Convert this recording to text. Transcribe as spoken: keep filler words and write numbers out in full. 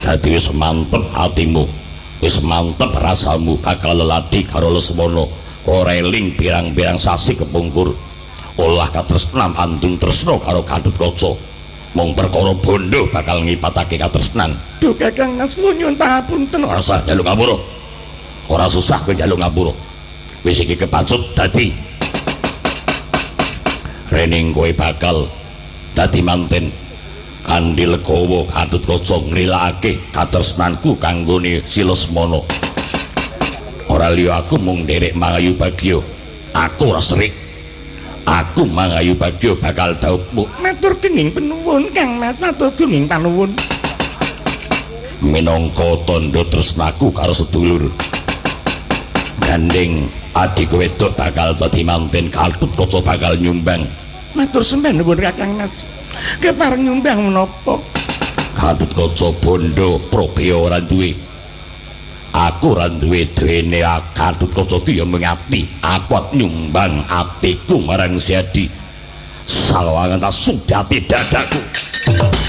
Dadi wis mantep atimu, wis mantep rasamu bakal leladi karo Lesmana. Ora eling pirang-pirang sasi kepungkur. Olah katresnan andung tresna karo Gatotkaca. Mung perkara bondo bakal ngipatake katresnan. Duh Kakang Mas nyuwun pangapunten. Ora usah njaluk ngapura. Ora susah kowe njaluk ngapura. Wis iki kepacut dadi rening kowe bakal dadi manten kanthi legawa Gatotkaca ngrilakake katresnanku kanggone si Lesmana. Ora liya aku mung nderek Mangayu Bagya. Aku ora serik. Aku Mangayu Bagya bakal dhawuh matur kenging panuwun Kang Mas, matur kenging panuwun. Minangka tandha tresnaku karo sedulur. Gandeng adik wedok bakal dadi manten Gatotkaca bakal nyumbang. Matur sembah nuwun Kakang Mas. Kepareng nyumbang menapa? Gatotkaca bondo probe ora duwe. Aku ora duwe dene Gatotkaca ki ya mengati. Aku nyumbang atiku marang si Adi. Salwangan ta sudati dadaku.